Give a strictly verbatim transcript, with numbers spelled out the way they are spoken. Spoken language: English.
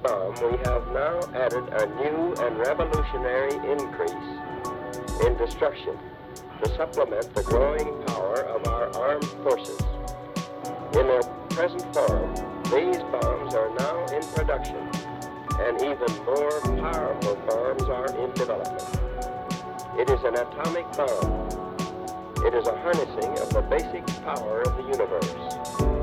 bomb, we have now added a new and revolutionary increase in destruction to supplement the growing power of our armed forces. In their present form, these bombs are now in production, and even more powerful bombs are in development. It is an atomic bomb. It is a harnessing of the basic power of the universe.